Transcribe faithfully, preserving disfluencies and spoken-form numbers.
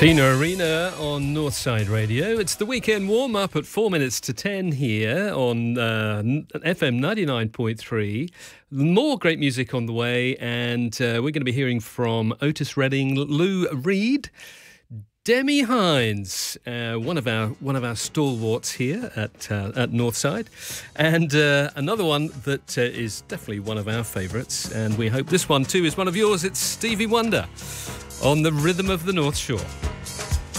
Tina Arena on Northside Radio. It's the weekend warm-up at four minutes to ten here on uh, F M ninety-nine point three. More great music on the way, and uh, we're going to be hearing from Otis Redding, Lou Reed, Demi Hines, uh, one of our one of our stalwarts here at uh, at Northside, and uh, another one that uh, is definitely one of our favourites, and we hope this one too is one of yours. It's Stevie Wonder on the Rhythm of the North Shore.